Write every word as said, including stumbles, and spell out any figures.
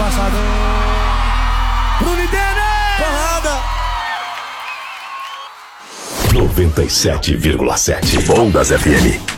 passador. Bruno e Denner! Porrada! noventa e sete vírgula sete Ondas F M.